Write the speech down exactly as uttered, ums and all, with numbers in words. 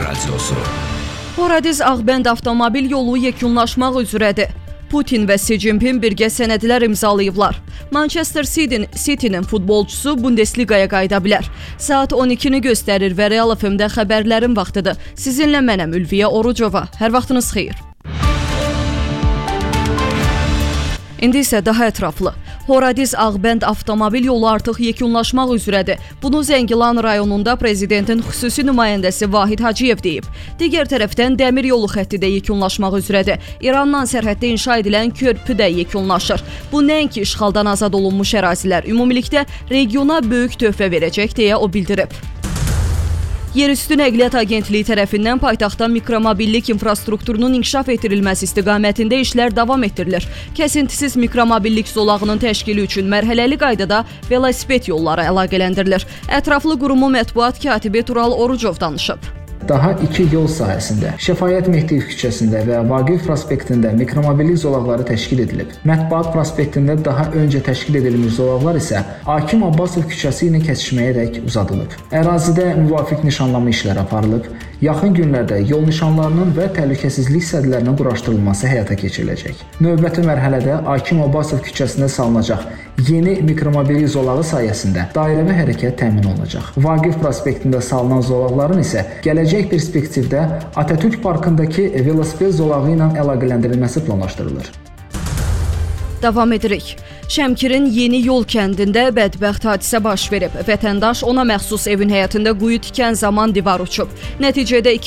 Radiosu. Horadiz Ağbənd avtomobil yolu yekunlaşmaq üzrədir. Putin və Xi Jinping birgə sənədlər imzalayıblar. Manchester City-nin futbolçusu Bundesligaya qayıda bilər. Saat on ikini göstərir və Real F M-də xəbərlərin vaxtıdır. Sizinlə mənəm Ülviyə Orucova. Hər vaxtınız xeyir. İndi isə daha ətraflı. Horadiz Ağbənd avtomobil yolu artıq yekunlaşmaq üzrədir. Bunu Zəngilan rayonunda prezidentin xüsusi nümayəndəsi Vahid Hacıyev deyib. Digər tərəfdən dəmir yolu xətti də yekunlaşmaq üzrədir. İranla sərhəddə inşa edilən körpü də yekunlaşır. Bu nəinki işğaldan azad olunmuş ərazilər, ümumilikdə regiona böyük töhfə verəcək deyə o bildirib. Yerüstü Nəqliyyat Agentliyi tərəfindən paytaxtda mikromobillik infrastrukturunun inkişaf etdirilməsi istiqamətində işlər davam etdirilir. Kəsintisiz mikromobillik zolağının təşkili üçün mərhələli qaydada velosiped yolları əlaqələndirilir. Ətraflı qurumun mətbuat katibi Tural Orucov danışıb. Daha iki yol sahəsində Şəfaət Mehdiyev küçəsində və Vaqif prospektində mikromobillik zolaqları təşkil edilib. Mətbuat prospektində daha öncə təşkil edilmiş zolaqlar isə Akim Abbasov küçəsi ilə kəsişməyərək uzadılıb. Ərazidə müvafiq nişanlama işləri aparılıb. Yaxın günlərdə yol nişanlarının və təhlükəsizlik sədlərinin quraşdırılması həyata keçiriləcək. Növbəti mərhələdə Akim Abbasov küçəsində salınacaq yeni mikromobillik zolağı sayəsində dairəvi hərəkət təmin olunacaq. Vaqif prospektində salınan zolaqların isə gələcək perspektivdə Atatürk parkındakı velosiped zolağı ilə əlaqələndirilməsi planlaşdırılır. Davam edirik. Şəmkirin Yeni Yol kəndində bədbəxt hadisə baş verib. Vətəndaş ona məxsus evin həyətində quyu tikən zaman divar uçub. Nəticədə